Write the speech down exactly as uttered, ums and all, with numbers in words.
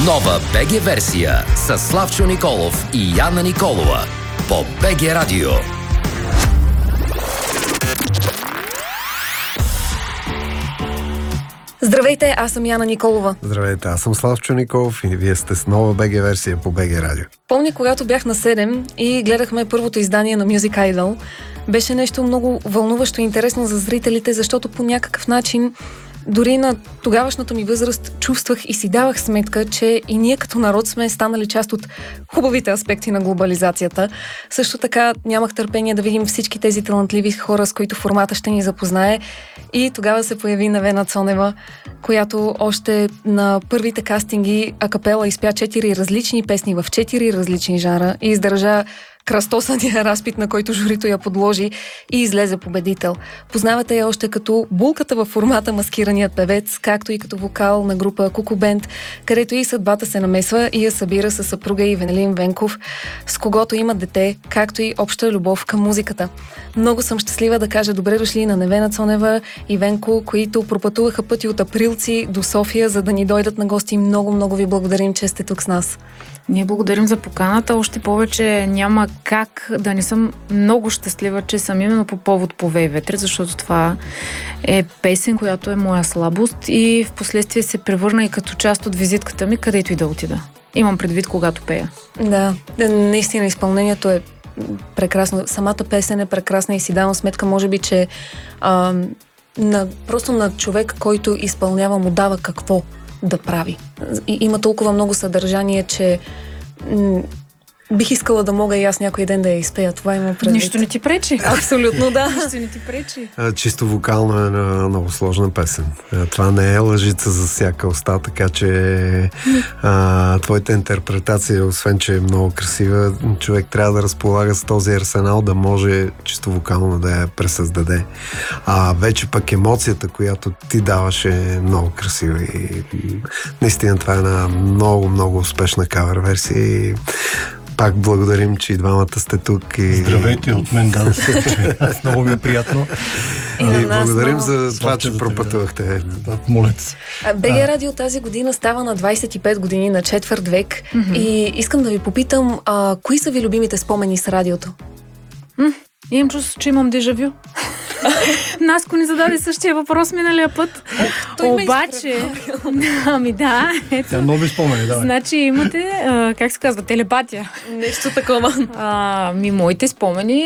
Нова БГ версия с Славчо Николов и Яна Николова по БГ Радио. Здравейте, аз съм Яна Николова. Здравейте, аз съм Славчо Николов и вие сте с нова БГ версия по БГ Радио. Помня, когато бях на седем и гледахме първото издание на Music Idol, беше нещо много вълнуващо и интересно за зрителите, защото по някакъв начин дори на тогавашната ми възраст чувствах и си давах сметка, че и ние като народ сме станали част от хубавите аспекти на глобализацията. Също така нямах търпение да видим всички тези талантливи хора, с които формата ще ни запознае. И тогава се появи Невена Цонева, която още на първите кастинги акапела изпя четири различни песни в четири различни жанра и издържа кръстосания разпит, на който журито я подложи и излезе победител. Познавате я още като булката във формата Маскираният певец, както и като вокал на група Куку Бенд, където и съдбата се намесва и я събира със съпруга Ивелин Венков, с когото има дете, както и обща любов към музиката. Много съм щастлива да кажа добре дошли на Невена Цонева и Венко, които пропътуваха пъти от Априлци до София, за да ни дойдат на гости. Много, много ви благодарим, че сте тук с нас. Ние благодарим за поканата. Още повече няма как да не съм много щастлива, че съм именно по повод "Повей ветре", защото това е песен, която е моя слабост и в последствие се превърна и като част от визитката ми, където и да отида. Имам предвид, когато пея. Да, наистина изпълнението е прекрасно. Самата песен е прекрасна и си давам сметка, може би, че а, на, просто на човек, който изпълнява, му дава какво да прави. И има толкова много съдържание, че м- бих искала да мога и аз някой ден да я изпея. Това има предвид. Нищо не ти пречи. Абсолютно, да. Нищо не ти пречи. А, чисто вокално е на много сложна песен. А, това не е лъжица за всяка уста, така че а, твоята интерпретация, освен че е много красива, човек трябва да разполага с този арсенал, да може чисто вокално да я пресъздаде. А вече пък емоцията, която ти даваш, е много красива и наистина това е една много, много успешна кавер версия и пак благодарим, че и двамата сте тук. И... Здравейте от мен, да, с много ми е приятно. И, и нас, благодарим но... за това, че пропътувахте. Да, молете се. БГ Радио тази година става на двайсет и пет години, на четвърт век. Mm-hmm. И искам да ви попитам, а, кои са ви любимите спомени с радиото? М- имам чувство, че имам дежавю. Наско ни зададе същия въпрос миналия път. Той Обаче, ами да, ето. Тя нови спомени, да. Значи имате, а, как се казва, телепатия. Нещо такова. А, ми, моите спомени